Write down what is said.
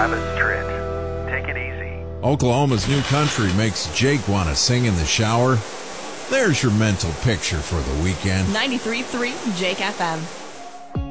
Travis Tritt. Take it easy. Oklahoma's new country makes Jake want to sing in the shower. There's your mental picture for the weekend. 93.3 Jake FM.